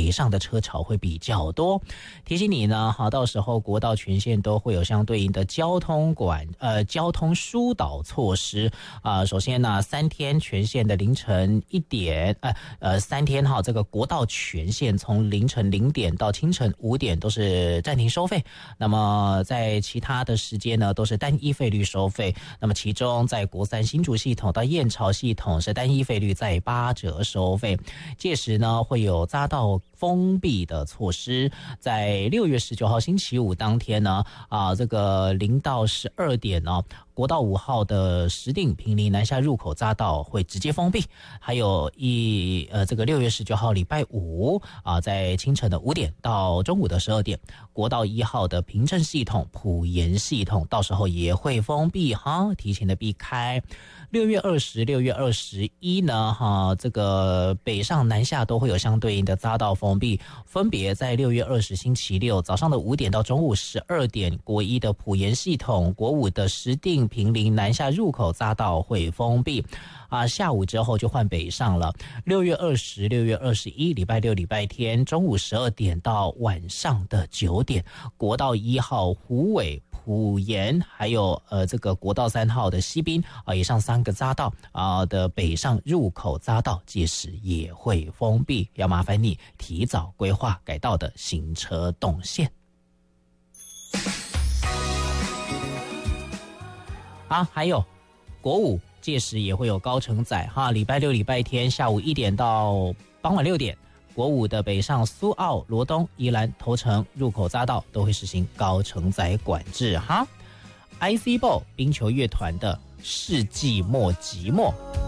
北上的车潮会比较多。提醒你呢，好，到时候国道全线都会有相对应的交通疏导措施啊。首先呢，3天全线的凌晨1点，3天哈，这个国道全线从凌晨0点到清晨5点都是暂停收费。那么在其他的时间呢，都是单一费率收费。那么其中在国3新竹系统到燕巢系统是单一费率在8折收费。届时呢，会有匝道封闭的措施。在6月19号星期五当天呢，这个0到12点呢，国道5号的石碇坪林南下入口匝道会直接封闭。还有这个6月19号礼拜五在清晨的5点到中午的12点，国道1号的平镇系统、埔盐系统到时候也会封闭哈，提前的避开。6月20、6月21呢，这个北上南下都会有相对应的匝道封闭，分别在6月20星期六早上的5点到中午12点，国1的埔盐系统、国5的石碇坪林南下入口匝道会封闭。下午之后就换北上了。6月20、6月21，礼拜六、礼拜天中午12点到晚上的9点，国道1号虎尾、埔盐，还有这个国道3号的西滨以上3个匝道的北上入口匝道，届时也会封闭，要麻烦你提早规划改道的行车动线。还有国5届时也会有高承载哈，礼拜六、礼拜天下午1点到傍晚6点，国5的北上苏澳、罗东、宜兰、头城入口匝道都会实行高承载管制哈。IC Ball 冰球乐团的世纪末寂寞。